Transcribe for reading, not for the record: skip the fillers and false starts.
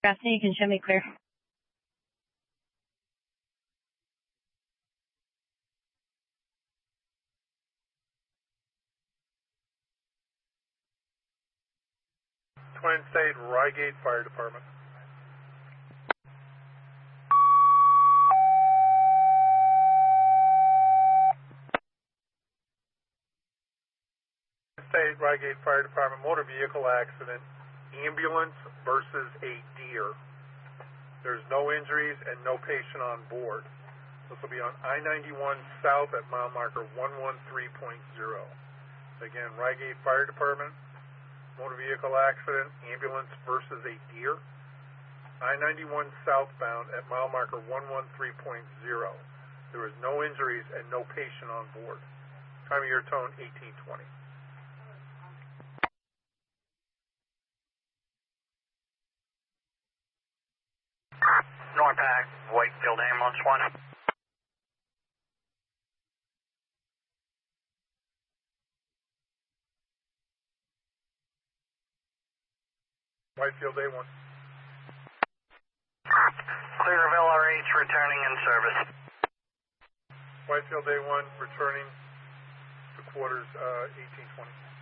Grafton, you can show me clear. Twin State, Rygate Fire Department. Twin State, Rygate Fire Department, motor vehicle accident, ambulance versus a deer. There's no injuries and no patient on board. This will be on I-91 south at mile marker 113.0. Again, Rygate Fire Department, motor vehicle accident, ambulance versus a deer. I-91 southbound at mile marker 113.0. There is no injuries and no patient on board. Time of your tone, 1820. Norpac, Whitefield Ambulance 1. Whitefield A1. Clear of LRH, returning in service. Whitefield A1 returning to quarters 1820.